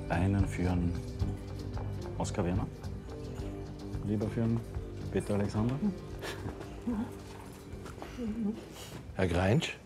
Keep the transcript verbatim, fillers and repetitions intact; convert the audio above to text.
Einen für einen Oskar Werner. Lieber für einen Peter Alexander. Herr Greinsch?